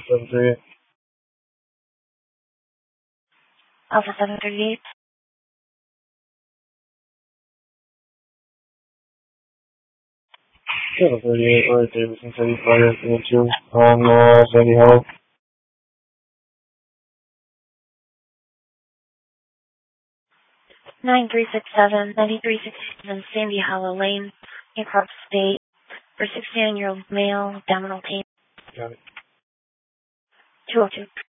738. Alpha 738. Seven 38, right, Davidson City Fire 2 on Sandy Hollow. 9367 Sandy Hollow Lane, Aircraft State, for 69-year-old male, abdominal pain. Got it. 202.